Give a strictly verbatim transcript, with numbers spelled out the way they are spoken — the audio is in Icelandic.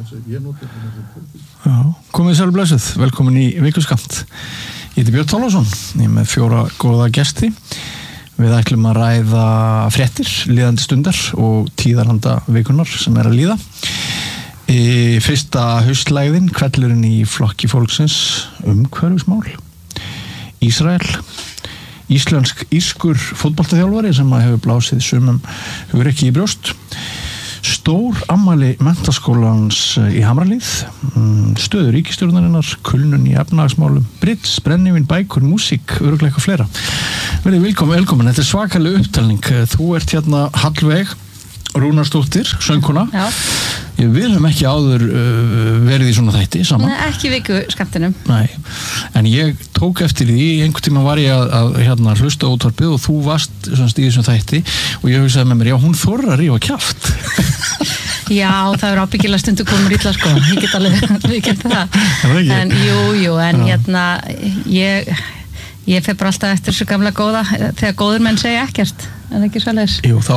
Já, komið sæl blessuð, velkomin í vikuskamt. Ég heiti Björn Þorláksson, ég er með fjóra góða gesti. Við ætlum að ræða fréttir, líðandi stundar og tíðarhanda vikunar sem er að líða. Í fyrsta haustlægðin, hvellurinn í flokki fólksins, umhverfismál, Ísrael, íslensk írskur fótboltaþjálfari sem að hefur blásið sumum hugrekki í brjóst, stór afmæli menntaskólans í Hamrahlíð, stöðu ríkisstjórnarinnar, kulnun í efnahagsmálum, brits, brennivinn, bækur, músík, örugglega eitthvað fleira. Verið velkomin, velkomin, þetta er svakaleg upptalning. Þú ert hérna Hallveig Rúnarsdóttir, söngkona. Já. Við höfum ekki áður uh, verið í svona þætti saman. Nei, ekki viku skemmtunum. Nei, en ég tók eftir því, einhvern tíma var ég að, að hérna, hlusta á útvarpið og þú varst svona, í þessum þætti og ég hugsaði með mér, já, hún þorrar að rífa kjaft. Já, það er ábyggilega stundu komur illa sko, ég get alveg, við getum það. það en jú, jú, en já. hérna, ég, ég fer bara alltaf eftir þessu gamla góða, þegar góður menn segja ekkert, en ekki svoleiðis. Jú, þá